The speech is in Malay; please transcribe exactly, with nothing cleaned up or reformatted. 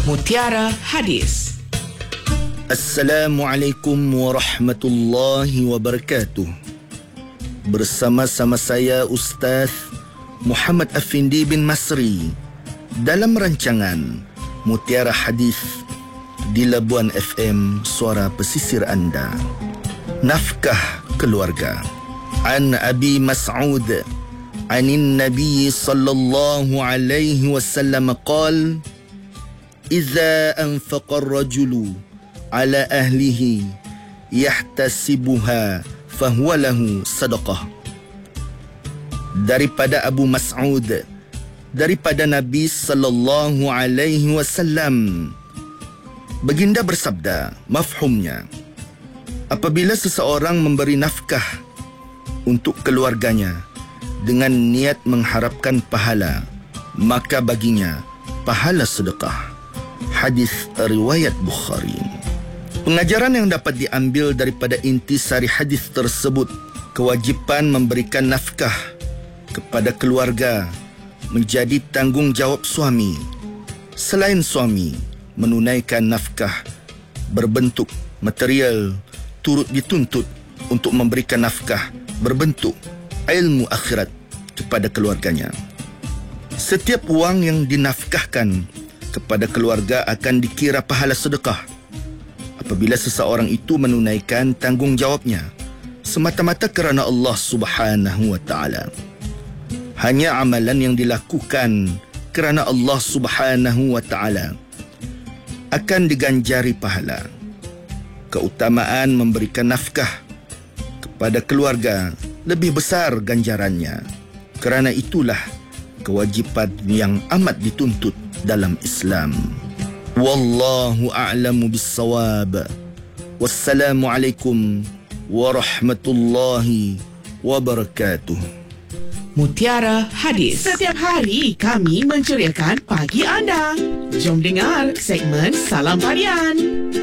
Mutiara Hadis. Assalamualaikum warahmatullahi wabarakatuh. Bersama-sama saya Ustaz Muhammad Afindi bin Masri dalam rancangan Mutiara Hadis di Labuan F M, suara pesisir anda. Nafkah keluarga. An Abi Mas'ud anin Nabi sallallahu alaihi wasallam qala: "Idza anfaqa ar-rajulu ala ahlihi yahtasibuha fahuwa lahu sadaqah." Daripada Abu Mas'ud, daripada Nabi sallallahu alaihi wasallam, baginda bersabda, mafhumnya, apabila seseorang memberi nafkah untuk keluarganya dengan niat mengharapkan pahala, maka baginya pahala sedekah. Hadis riwayat Bukhari. Pengajaran yang dapat diambil daripada intisari hadis tersebut, kewajipan memberikan nafkah kepada keluarga menjadi tanggungjawab suami. Selain suami menunaikan nafkah berbentuk material, turut dituntut untuk memberikan nafkah berbentuk ilmu akhirat kepada keluarganya. Setiap wang yang dinafkahkan kepada keluarga akan dikira pahala sedekah apabila seseorang itu menunaikan tanggungjawabnya semata-mata kerana Allah Subhanahu wa taala. Hanya amalan yang dilakukan kerana Allah Subhanahu wa taala akan diganjari pahala. Keutamaan memberikan nafkah kepada keluarga lebih besar ganjarannya. Kerana itulah kewajipan yang amat dituntut dalam Islam. Wallahu a'lamu bis-shawab. Wassalamualaikum warahmatullahi wabarakatuh. Mutiara Hadis. Setiap hari kami menceriakan pagi anda. Jom dengar segmen Salam Harian.